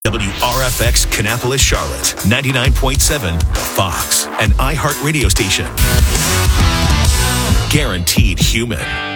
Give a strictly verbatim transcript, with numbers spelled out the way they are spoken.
W R F X Kannapolis, Charlotte, ninety-nine point seven, The Fox, an iHeart radio station. Guaranteed human.